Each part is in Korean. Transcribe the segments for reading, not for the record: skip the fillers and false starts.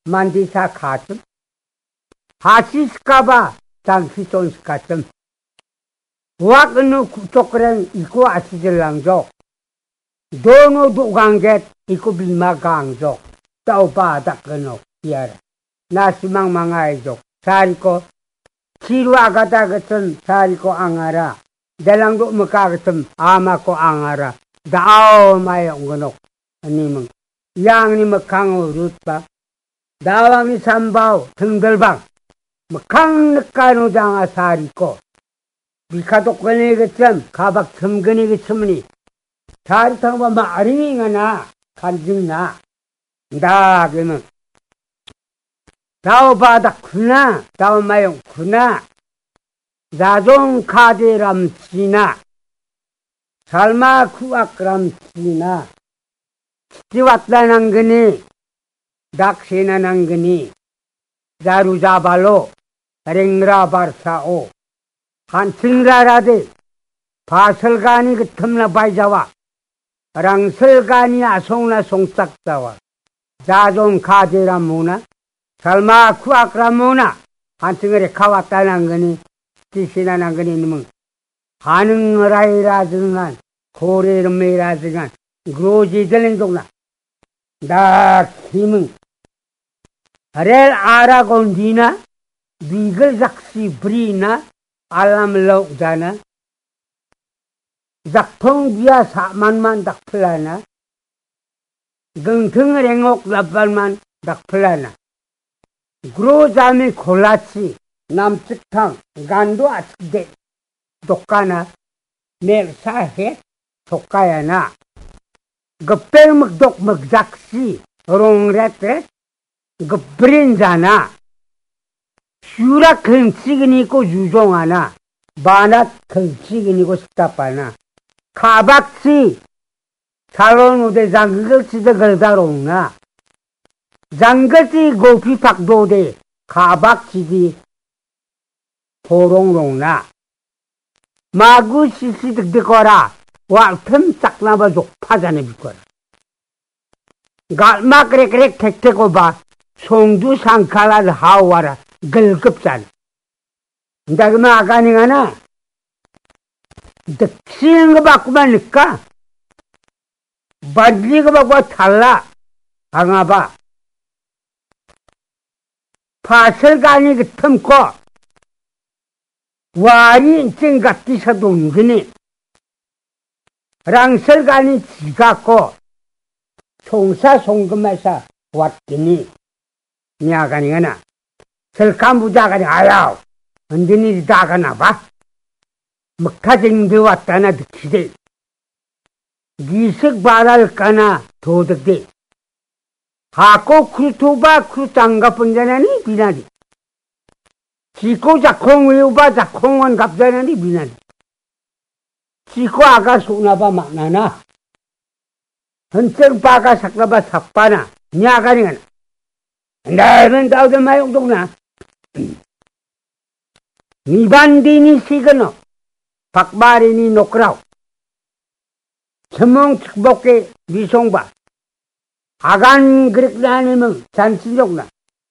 만디사 가슴, 하시스까봐 장시존스 가슴, 와그누 구쪽그랭 이고 아시질랑족, 도노 두강겟 이고 비마 강족, 따오바닥그노 이하라, 나시망망아이족, 사리코, 치루아가다 같은 사리코 앙하라, 델랑도 무까 같은 아마코 앙하라, 다오마용그녹, 아니면 양님의 강의 룻바, 나왕이 삼바오 등들방 강늑가노장아 사리고 미카독근이겠점 가박 틈근이겠점니 사리탕바 마리잉하나 간증나 나그는 다오바닥구나 다오마용구나 자종카데람치나 살마쿠악람치나 치와따난그니 daksinananggeni zarujabalo ringra barsao hansingrarade basalgani getemna baijawa rangselgani asongna songsaktawa jajon kaderamuna salma kuakramuna hansingr에 kawatananggeni tisinananggeni nimung han응라이라증한 고래름이라증한 그로지들랭족나 나 힘은 Rel Aragondina, Bigel Zaksi Brina, Alam Laukdana, Zakpong dia Sakmanman Dakplana, Gengteng Rengok Labalman Dakplana, Gro Zami Kolachi, Nam Chiktang, Gando Atsde, Dokana, Mer Sahe, Tokayana, Gepel Mekdok Mekzaksi, Rong Retret, Gebrinzana, Shura Kensigniko Jujongana, Banat Kensigniko Stapana, Kabaksi, Salon de Zangelsi de Galdarona, Zangelsi Gopi Pakdo de Kabaksi di Porongrona, Magu Sisi de Decora, Waltem Saknaba Jokpazane Bicora. Galmak Rek Tekoba. 송두 상칼라 하와라 글급산 nda그마 아가닝하나 득시는 거 바꾸만 니까 badli 거 바꾸와 달라 방아봐 파설가니 그 틈고 와리 인증 같이서도 은근히 랑설가니 지갖고 송사 송금에서 왔더니 니아가니가나 설감부자가니 아야오 언제니 다가나 봐 먹타쟁대 왔다나 득시대 기색 바랄까나 도덕대 하고 크루토바 크루땅가 본자나니 비나디 지코 자콩 외우바 자콩원 갑자나니 비나디 지코 아가 소나바 막나나 헌정 바가 삭라바 삭바나 니아가니가나 나는 다우들 마용동나 니반디니 시그너 박바리니 노크라우 천몽 측복계 미송바 아간 그릭나님은 잔신족나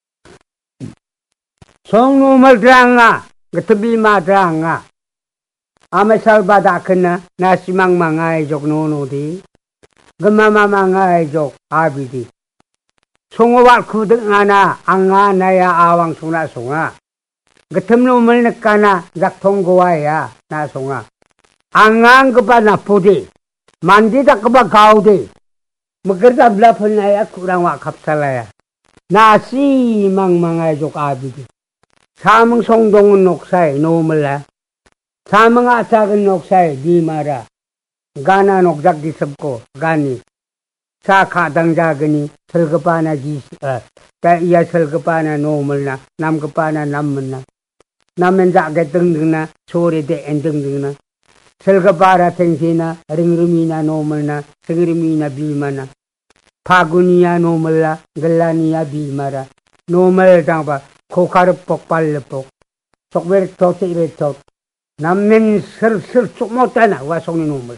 송놈을 드랑아 그트비마 드랑아 아메살바다 크나 나시망망아이족 노노디 그마마망아이족 아비디 송어와 구등하나 앙아나야 아왕송나 송아 그틈놈을 느까나 작통고와야 나 송아 앙앙 그바 나포디 만디다 그바 가우디 먹그다 블라펀나야 쿠랑와 갑살라야 나시 망망아족 아비디 사망 송동은 녹사에 노물라 사망 아작은 녹사에 니마라 가나 녹작 디섭고 가니 사카당자그니 설급하나 이야 설급하나 노물나 남급하나 남문나 남면자게 등등나 소리대 엔등등나 설급하라 생시나 링rum이나 노물나 생rum이나 비마나 파군이야 노물라 글라니야 비마라 노물 장바 코카르폭 빨르폭 속베르토 세베토 남면 슬슬 쏙못하나 와송이 노물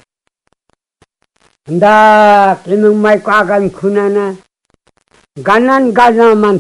nda kinung mai kwagan kunana ganan ganaman